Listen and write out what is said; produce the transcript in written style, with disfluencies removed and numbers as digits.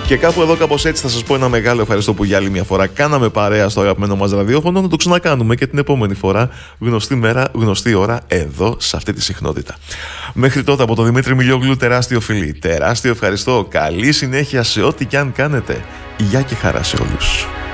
Και κάπου εδώ, κάπως έτσι, θα σας πω ένα μεγάλο ευχαριστώ που για άλλη μια φορά κάναμε παρέα στο αγαπημένο μας ραδιόφωνο. Να το ξανακάνουμε και την επόμενη φορά, γνωστή μέρα, γνωστή ώρα, εδώ, σε αυτή τη συχνότητα. Μέχρι τότε, από τον Δημήτρη Μιλιόγλου, τεράστιο φιλί, τεράστιο ευχαριστώ. Καλή συνέχεια σε ό,τι κι αν κάνετε. Γεια και χαρά σε όλους.